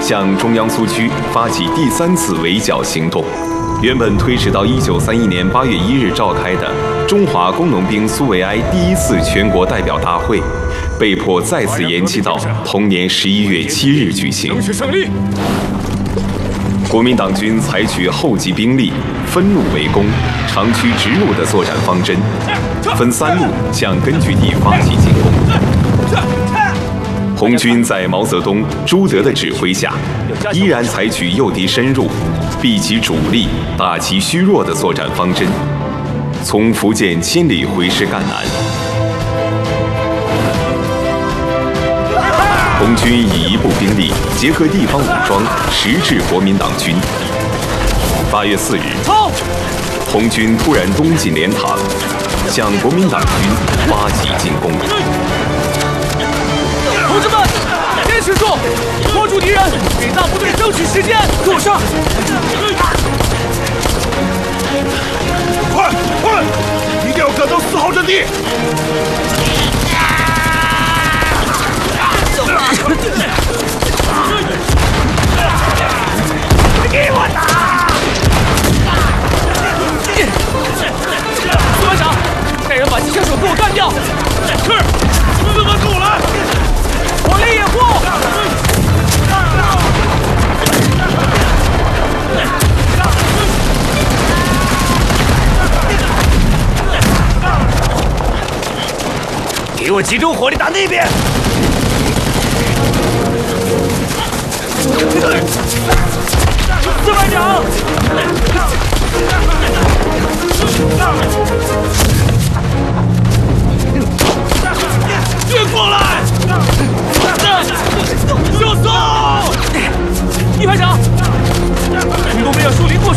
向中央苏区发起第3次围剿行动。原本推迟到1931年8月1日召开的中华工农兵苏维埃第1次全国代表大会，被迫再次延期到同年11月7日举行。 争取胜利！ 国民党军采取厚集兵力、分路围攻、长驱直入的作战方针，分3路向根据地发起进攻。红军在毛泽东、朱德的指挥下，依然采取诱敌深入、避其主力、打其虚弱的作战方针，从福建千里回师赣南。红军以一部兵力结合地方武装，实质国民党军。8月4日，红军突然东进莲塘，向国民党军发起进攻。 同志们，坚持住，拖住敌人，给大部队争取时间，坐上！ 快，一定要赶到4号阵地！给我打！ 司班长，带人把机枪手给我干掉！ 是，4个跟我来！ 火力掩护！ 给我集中火力打那边！ 司班长， 越过来！就送！ 一排长，中东边要树林过